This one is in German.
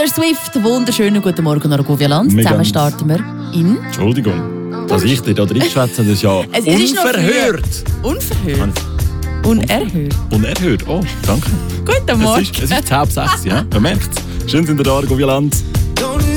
Taylor Swift, wunderschönen guten Morgen, Argovia-Land. Zusammen starten wir in... Entschuldigung, dass ich dir da reingeschwätzt habe, das ist ja unverhört. Unverhört? Unerhört. Unerhört, oh, danke. Guten Morgen. Es ist 10:06, ja, man merkt es. Schön sind ihr da, Argovia-Land.